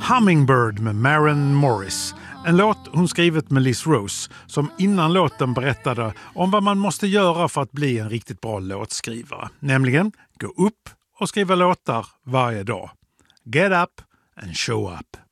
Hummingbird med Maren Morris. En låt hon skrivit med Liz Rose som innan låten berättade om vad man måste göra för att bli en riktigt bra låtskrivare. Nämligen gå upp och skriva låtar varje dag. Get up and show up.